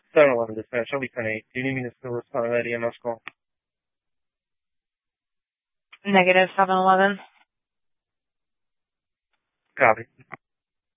7-Eleven dispatch. I'll be 10-8. Do you need me to still respond to that EMS call? Negative 7-Eleven. Copy.